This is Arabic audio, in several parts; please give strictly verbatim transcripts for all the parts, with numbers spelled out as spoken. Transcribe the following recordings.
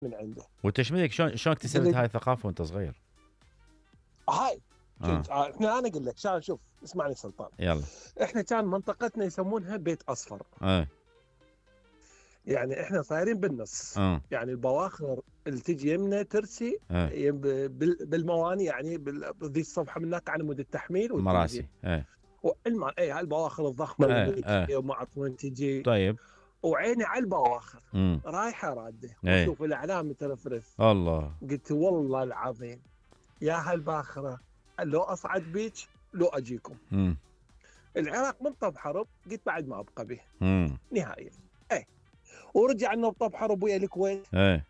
من عنده. وتشميلك شلون شلون اكتسبت هاي الثقافه وانت صغير؟ هاي آه. احنا انا اقول لك شان شوف اسمعني سلطان. يلا. احنا كان منطقتنا يسمونها بيت اصفر. اه يعني احنا صايرين بالنص. اه يعني البواخر اللي تجي يمنا ترسي اه بال- بالمواني، يعني بال- ذي الصفحه من هناك على مود التحميل مراسي. ايه والماء. اي البواخر الضخمه ايه الامريكيه ايه وما وين تجي. طيب. وعيني على البواخر امم رايحه راده ايه واشوف الاعلام ترفرف. الله. قلت والله العظيم يا هالباخره لو اصعد بيك لو اجيكم. امم العراق من طب حرب قلت بعد ما ابقى به امم نهائيا. اي ورجع لنا بطب حرب ويا الكويت. ايه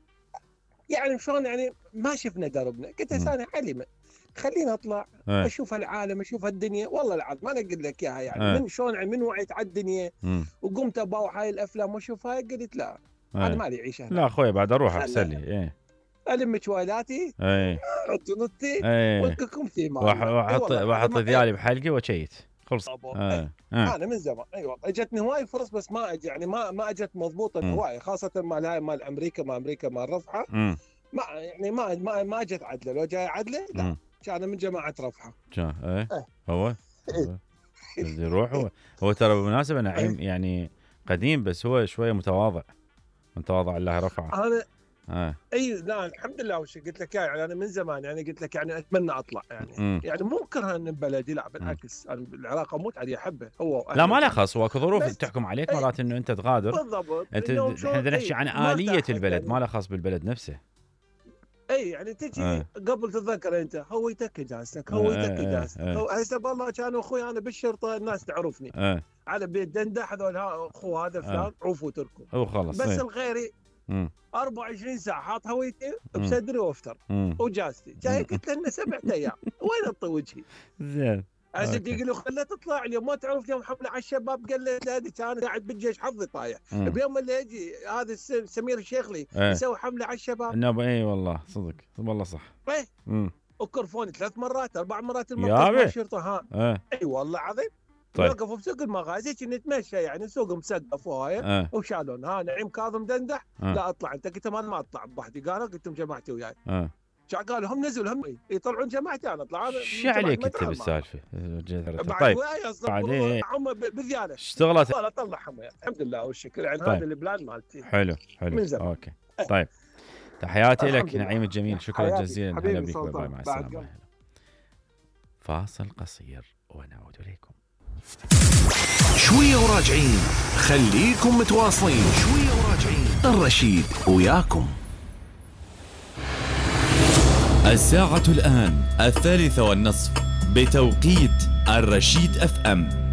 يعني شلون يعني ما شفنا دربنا. قلت مم. انا علمه خليني اطلع ايه اشوف العالم اشوف الدنيا. والله العظيم انا اقول لك اياها يعني ايه من شلون يعني من وعيت على الدنيا امم وقمت اباوع هاي الافلام واشوفها. قلت لا ايه انا مالي عيشه لا اخوي بعد اروح احسن خلنا. لي. ايه الم شوالاتي ايه احط نوتي ايه وانككم في مال. واح- واحط واحط ذيالي بحلقي وشيت خلص. اه اه انا من زمان اي والله اجتني هواي فرص بس ما أج يعني ما ما اجت مضبوطه مم. هواي، خاصه مال هاي مال امريكا ما امريكا مال رفحه امم ما يعني ما ما ما اجت عدله. لو جاي عدله لا امم كان من جماعه رفحه. شا ايه إيه. هو هو بدي يروح. هو هو ترى بالمناسبة نعيم يعني قديم بس هو شوية متواضع من تواضع الله رفعه. انا اه اي لا الحمد لله. وش قلت لك يعني انا من زمان يعني قلت لك يعني اتمنى اطلع يعني امم يعني مو كرها من بلدي لا بالعكس انا العراق اموت عليه احبه هو لا ما له أهله. خص. واكو ظروف بس تحكم عليك أي مرات انه انت تغادر. بالضبط انت انه احنا شلون بدنا نحكي اي عن ما آلية ارتاحت البلد يعني. ما له خص بالبلد نفسه. اي يعني تجي اه قبل تتذكر انت هويتك اجازتك اه هويتك اه اجازتك. اه هو هسه والله كانوا اخوي انا بالشرطه الناس تعرفني اه على بيت دندح هذول ها- اخو هذا اه فلان عوفوا تركوا. هو خلص. بس ايه الغيري امم أربعة وعشرين ساعه حاط هويتي امم بصدري وافتر امم وجازتي جاي قلت له سبعة ايام وين اطي وجهي؟ زين عزت اوكي. يقول له خله تطلع اليوم ما تعرف يوم حمله على الشباب. قال له هذه كان قاعد بالجيش حظي طايح. امم بيوم اللي يجي هذا الس- سمير الشيخلي ايه يسوي حمله على الشباب النوب. اي والله صدق والله صح. ايه امم وكرفوني ثلاث مرات اربع مرات الموقف يا مال بي الشرطه ها. ايه اي والله عظيم. طيب. نوقفوا بسوق المغازي كنا نتمشى يعني سوق مسقف وهاي اه وشالون ها نعيم كاظم دندح. اه لا اطلع انت. قلت ما انا ما اطلع بوحدي. قالوا قلت لهم جماعتي وياي. اه شا قالوا هم نزلوا هم يطلعون جماعتي انا اطلع انا شو جماعتي عليك ما انت يتعامل معهم. بالسالفه؟ بعد طيب وياي اصلا بعدين هم بذياله اشتغلت. والله طلعهم الحمد لله والشكر يعني. طيب. هذا البلاد مالتي حلو حلو من زمان. اوكي. طيب تحياتي لك الحمد لله. نعيم الجميل. شكرا حياتي جزيلا. هلا حبيبي بك. باي باي سلطان مع بعد السلامه. قم. هلا. فاصل قصير ونعود اليكم. شوية وراجعين خليكم متواصلين. شوية وراجعين الرشيد وياكم. الساعة الآن الثالثة والنصف بتوقيت الرشيد اف ام.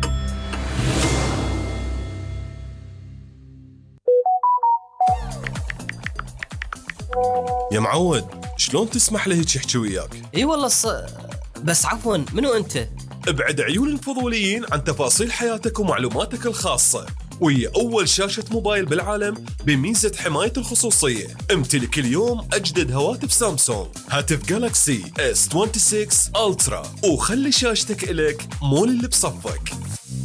يا معود شلون تسمح له هيك يحكي وياك؟ اي والله ص... بس عفوا منو انت؟ ابعد عيون الفضوليين عن تفاصيل حياتك ومعلوماتك الخاصة، وهي أول شاشة موبايل بالعالم بميزة حماية الخصوصية. امتلك اليوم أجدد هواتف سامسونج، هاتف جالاكسي اس ستة وعشرين ألترا، وخلي شاشتك إلك مو اللي بصفك.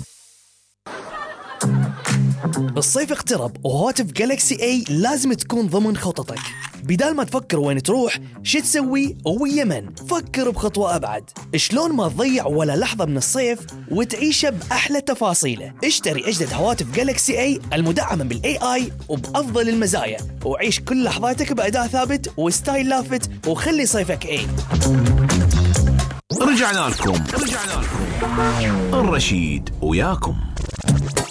الصيف اقترب وهواتف جالكسي اي لازم تكون ضمن خططك. بدال ما تفكر وين تروح شو تسوي ويا من، فكر بخطوة أبعد. شلون ما تضيع ولا لحظة من الصيف وتعيشه بأحلى تفاصيله. اشتري أجدد هواتف جالكسي اي المدعمة بالاي اي وبأفضل المزايا، وعيش كل لحظاتك بأداء ثابت وستايل لافت، وخلي صيفك اي. رجعنا لكم رجعنا لكم الرشيد وياكم.